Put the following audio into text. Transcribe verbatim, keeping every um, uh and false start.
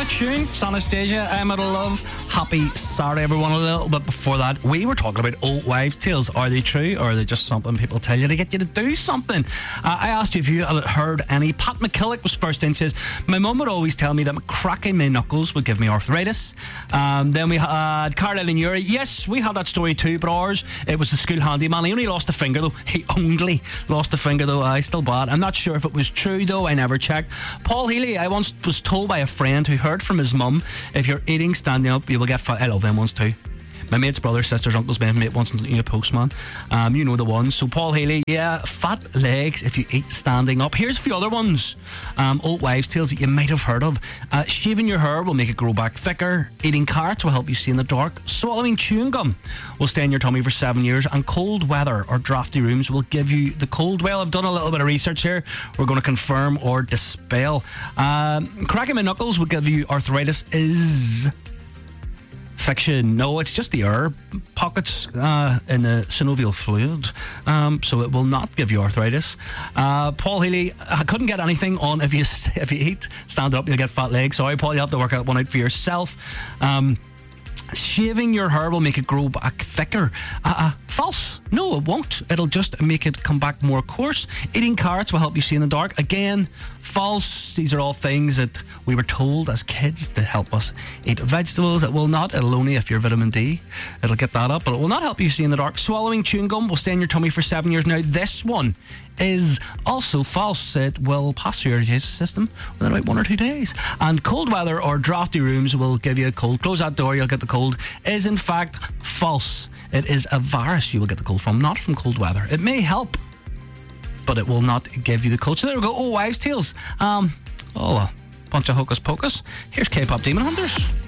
that tune? It's Anastasia, I'm out of love. Happy Saturday, everyone. A little bit before that, we were talking about old wives' tales. Are they true, or are they just something people tell you to get you to do something? Uh, I asked you if you had heard any. Pat McKillock was first in. Says, my mum would always tell me that cracking my knuckles would give me arthritis. Um, then we had Carlisle and Uri. Yes, we had that story too, but ours, it was the school handyman. He only lost a finger, though. He only lost a finger, though. I still bad. I'm not sure if it was true, though. I never checked. Paul Healy, I once was told by a friend who heard from his mum, if you're eating standing up, you will get fat. I love them ones too. My mate's brother, sisters, uncles, my mate wants to be a postman. Um, you know the ones. So Paul Healy, yeah, fat legs if you eat standing up. Here's a few other ones. Um, old wives' tales that you might have heard of. Uh, shaving your hair will make it grow back thicker. Eating carrots will help you see in the dark. Swallowing chewing gum will stay in your tummy for seven years. And cold weather or drafty rooms will give you the cold. Well, I've done a little bit of research here. We're going to confirm or dispel. Um, cracking my knuckles will give you arthritis is... fiction. No, it's just the air pockets uh, in the synovial fluid, um, so it will not give you arthritis. Uh, Paul Healy, I couldn't get anything on if you if you eat stand up, you'll get fat legs. Sorry, Paul, you have to work out one out for yourself. Um, shaving your hair will make it grow back thicker. Uh, uh, false. No, it won't. It'll just make it come back more coarse. Eating carrots will help you see in the dark. Again, false. These are all things that we were told as kids to help us eat vegetables. It will not. It'll only if you're vitamin D. It'll get that up, but it will not help you see in the dark. Swallowing chewing gum will stay in your tummy for seven years. Now, this one is also false. It will pass through your digestive system within about one or two days. And cold weather or drafty rooms will give you a cold. Close that door, you'll get the cold. Is in fact false. It is a virus you will get the cold from, not from cold weather. It may help, but it will not give you the cold. So there we go. Oh, wives' tales. Um, oh, a bunch of hocus pocus. Here's K-pop Demon Hunters.